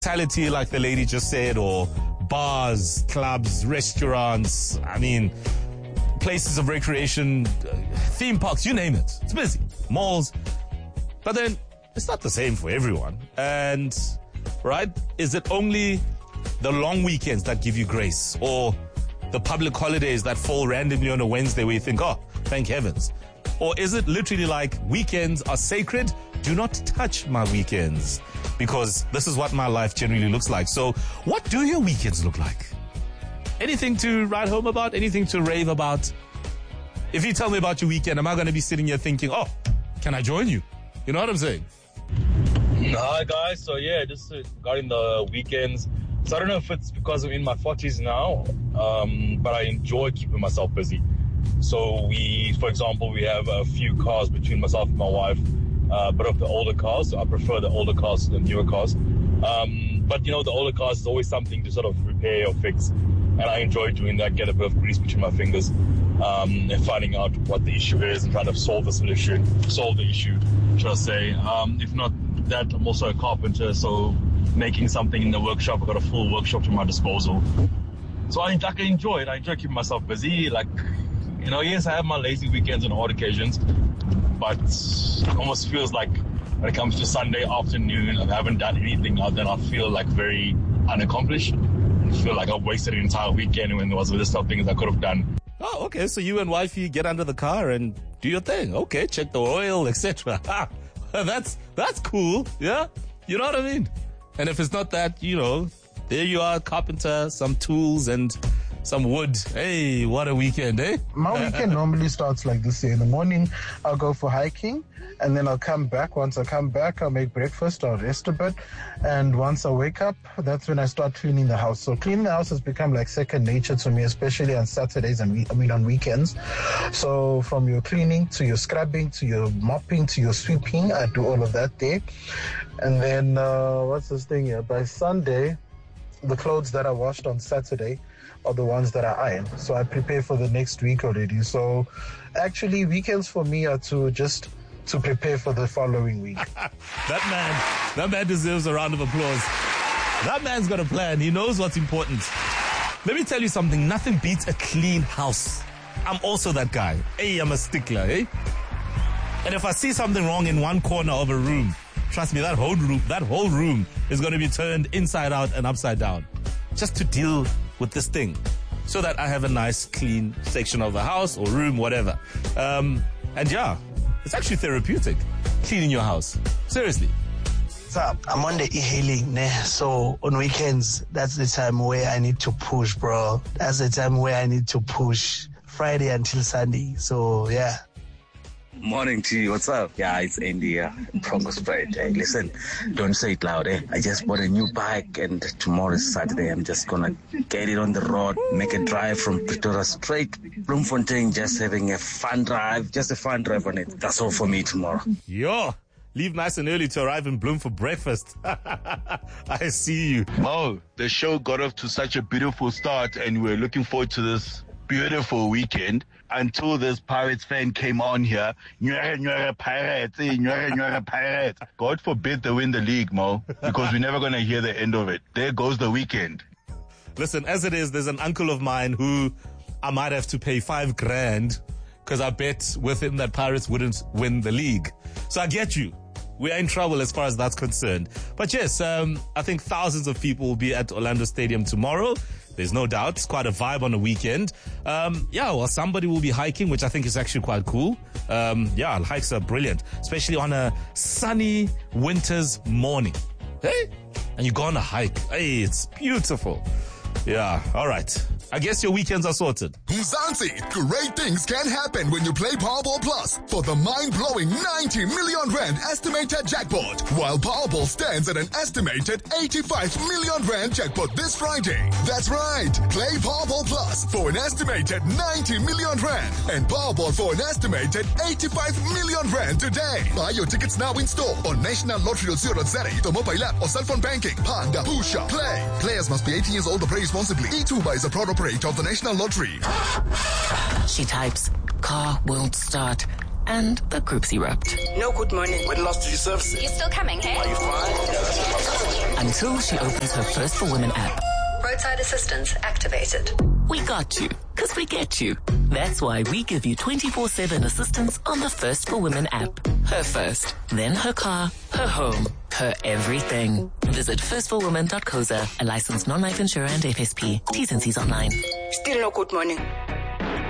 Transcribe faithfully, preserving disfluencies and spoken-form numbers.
Hospitality, like the lady just said, or bars, clubs, restaurants, I mean, places of recreation, theme parks, you name it. It's busy. Malls. But then, it's not the same for everyone. And, right, is it only the long weekends that give you grace? Or the public holidays that fall randomly on a Wednesday where you think, oh, thank heavens? Or is it literally like weekends are sacred? Do not touch my weekends, because this is what my life generally looks like. So what do your weekends look like? Anything to write home about? Anything to rave about? If you tell me about your weekend, am I going to be sitting here thinking, oh, can I join you? You know what I'm saying? Hi, guys. So, yeah, just regarding the weekends. So I don't know if it's because I'm in my forties now, um, but I enjoy keeping myself busy. So we, for example, we have a few cars between myself and my wife. Uh, but of the older cars, so I prefer the older cars to the newer cars. Um, but, you know, the older cars is always something to sort of repair or fix. And I enjoy doing that, get a bit of grease between my fingers, um, and finding out what the issue is and trying to solve the solution, solve the issue, should I say. Um, if not that, I'm also a carpenter, so making something in the workshop, I've got a full workshop to my disposal. So I, I can enjoy it. I enjoy keeping myself busy. Like, you know, yes, I have my lazy weekends on odd occasions, but it almost feels like when it comes to Sunday afternoon, I haven't done anything other than I feel like very unaccomplished. I feel like I wasted an entire weekend when there was a list of things I could have done. Oh, okay. So you and wifey get under the car and do your thing. Okay, check the oil, et cetera. That's that's cool. Yeah, you know what I mean. And if it's not that, you know, there you are, carpenter, some tools and some wood. Hey, what a weekend, eh? My weekend normally starts like this. In the morning, I'll go for hiking, and then I'll come back. Once I come back, I'll make breakfast, I'll rest a bit, and once I wake up, that's when I start cleaning the house. So cleaning the house has become like second nature to me, especially on Saturdays and we- I mean on weekends. So from your cleaning to your scrubbing to your mopping to your sweeping, I do all of that there. And then uh, what's this thing here? By Sunday, the clothes that I washed on Saturday are the ones that I iron. So I prepare for the next week already. So actually weekends for me are to just to prepare for the following week. That man, that man deserves a round of applause. That man's got a plan. He knows what's important. Let me tell you something. Nothing beats a clean house. I'm also that guy. Hey, I'm a stickler, eh? And if I see something wrong in one corner of a room, trust me, that whole room, that whole room is going to be turned inside out and upside down just to deal with this thing, so that I have a nice clean section of the house or room, whatever. Um, and yeah, it's actually therapeutic, cleaning your house. Seriously. So I'm on the e-hailing, né? So on weekends, that's the time where I need to push, bro. That's the time where I need to push. Friday until Sunday. So yeah. Morning to you. What's up? Yeah, it's Andy here. Promise Friday. Listen, don't say it loud, eh? I just bought a new bike and tomorrow is Saturday. I'm just gonna get it on the road, make a drive from Pretoria straight Bloemfontein, just having a fun drive, just a fun drive on it. That's all for me tomorrow. Yo, leave nice and early to arrive in Bloem for breakfast. I see you. Oh, the show got off to such a beautiful start and we're looking forward to this beautiful weekend until this Pirates fan came on here. Nyere, nyere, Pirates, eh, nyere, nyere, Pirates. God forbid they win the league, Mo, because we're never going to hear the end of it. There goes the weekend. Listen, as it is, there's an uncle of mine who I might have to pay five grand because I bet with him that Pirates wouldn't win the league. So I get you. We are in trouble as far as that's concerned. But yes, um, I think thousands of people will be at Orlando Stadium tomorrow. There's no doubt. It's quite a vibe on the weekend. Um, yeah, well, somebody will be hiking, which I think is actually quite cool. Um, yeah, hikes are brilliant, especially on a sunny winter's morning. Hey? And you go on a hike. Hey, it's beautiful. Yeah, all right. I guess your weekends are sorted. Mzansi, great things can happen when you play Powerball Plus for the mind-blowing ninety million rand estimated jackpot, while Powerball stands at an estimated eighty-five million rand jackpot this Friday. That's right. Play Powerball Plus for an estimated ninety million rand and Powerball for an estimated eighty-five million rand today. Buy your tickets now in store on national lottery dot co dot za, the mobile app or cell phone banking. Panda, Pusha, play. Players must be eighteen years old or play responsibly. eTuba is a product of the National Lottery. She types, car won't start. and the groups erupt. No good morning. When last did you service it? You still coming, hey? Are you fine? Until she opens her First for Women app. Roadside assistance activated. We got you, because we get you. That's why we give you twenty-four seven assistance on the First for Women app. Her first, then her car, her home, her everything. Visit first for women dot co za, a licensed non-life insurer and F S P. T's and C's online. Still no good morning.